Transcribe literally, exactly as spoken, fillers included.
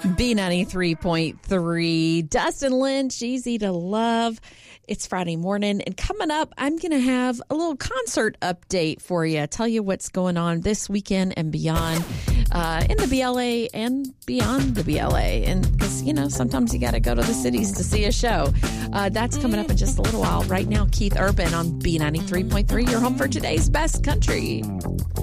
B ninety-three point three. Dustin Lynch, Easy to Love. It's Friday morning, and coming up, I'm going to have a little concert update for you. Tell you what's going on this weekend and beyond uh, in the B L A and beyond the B L A. And because, you know, sometimes you got to go to the cities to see a show. Uh, that's coming up in just a little while. Right now, Keith Urban on B ninety-three point three, your home for today's best country.